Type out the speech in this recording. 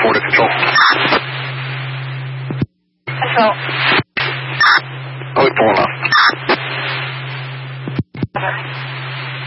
4 to control. Control. How are we pulling off?